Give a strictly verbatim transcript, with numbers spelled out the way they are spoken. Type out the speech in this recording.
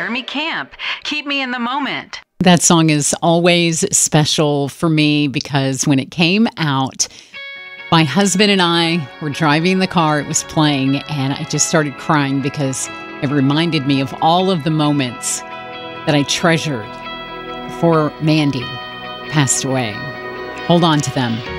Jeremy Camp. Keep me in the moment. That song is always special for me because when it came out, my husband and I were driving the car, it was playing, and I just started crying because it reminded me of all of the moments that I treasured before Mandy passed away. Hold on to them.